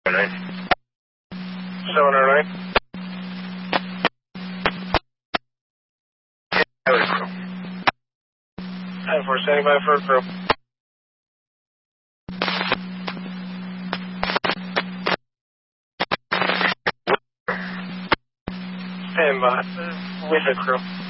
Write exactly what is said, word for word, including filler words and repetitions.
seven oh nine. ten four, standing by for a crew. Stand by with a crew.